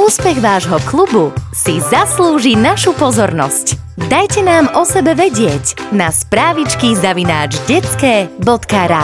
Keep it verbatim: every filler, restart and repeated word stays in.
Úspech vášho klubu si zaslúži našu pozornosť. Dajte nám o sebe vedieť na správičky zavináč detské bodka ras.